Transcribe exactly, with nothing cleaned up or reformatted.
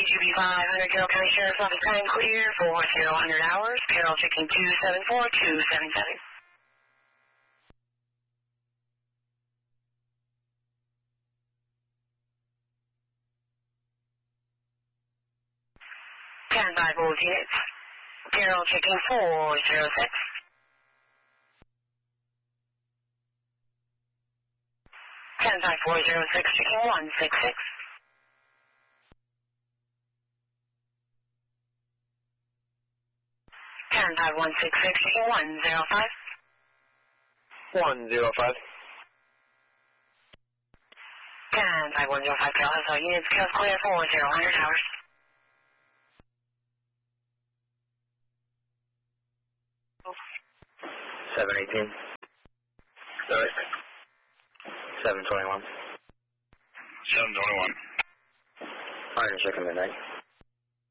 G B five hundred, Carroll County Sheriff's Office, time clear for zero hundred hours. Carroll checking two seven four two seven seven. ten five both units. Carroll checking four zero six. ten five four zero six checking one six six. ten five one six six checking one zero five. one zero five. ten five one zero five, Carroll has all units. Carroll's clear for zero hundred hours. seven eighteen. Sorry. seven twenty-one. seven twenty-one. Iron checking midnight.